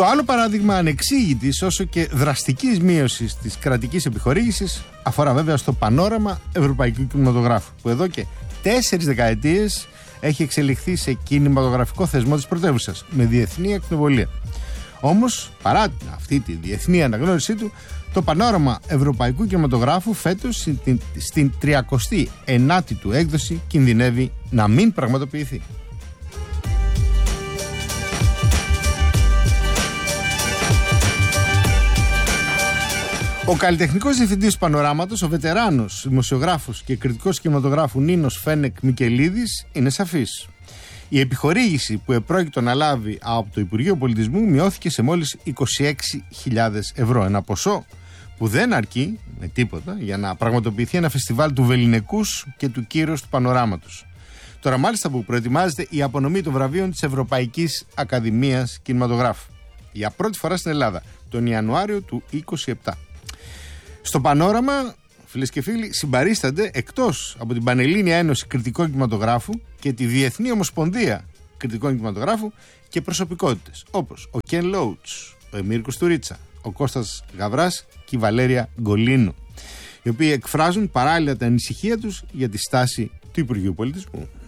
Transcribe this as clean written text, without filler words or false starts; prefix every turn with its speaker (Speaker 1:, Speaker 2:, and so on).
Speaker 1: Το άλλο παράδειγμα ανεξήγητης όσο και δραστικής μείωσης της κρατικής επιχορήγησης αφορά βέβαια στο πανόραμα ευρωπαϊκού κινηματογράφου, που εδώ και 4 δεκαετίες έχει εξελιχθεί σε κινηματογραφικό θεσμό της πρωτεύουσας με διεθνή ακτινοβολία. Όμως, παρά αυτή τη διεθνή αναγνώρισή του, το πανόραμα ευρωπαϊκού κινηματογράφου φέτος στην 39η του έκδοση κινδυνεύει να μην πραγματοποιηθεί. Ο καλλιτεχνικός διευθυντής του Πανοράματος, ο βετεράνος δημοσιογράφος και κριτικός κινηματογράφου Νίνος Φένεκ Μικελίδης, είναι σαφής. Η επιχορήγηση που επρόκειτο να λάβει από το Υπουργείο Πολιτισμού μειώθηκε σε μόλις 26.000 ευρώ. Ένα ποσό που δεν αρκεί με τίποτα για να πραγματοποιηθεί ένα φεστιβάλ του Βεληνικούς και του Κύρος του Πανοράματος. Τώρα, μάλιστα, που προετοιμάζεται η απονομή των βραβείων της Ευρωπαϊκής Ακαδημίας Κινηματογράφου για πρώτη φορά στην Ελλάδα τον Ιανουάριο του 2027. Στο πανόραμα, φίλες και φίλοι, συμπαρίστανται εκτός από την Πανελλήνια Ένωση Κριτικών Κινηματογράφου και τη Διεθνή Ομοσπονδία Κριτικών Κινηματογράφου και προσωπικότητες όπως ο Κεν Λόουτς, ο Εμίρ Κουστουρίτσα, ο Κώστας Γαβράς και η Βαλέρια Γκολίνου, οι οποίοι εκφράζουν παράλληλα την ανησυχία τους για τη στάση του Υπουργείου Πολιτισμού.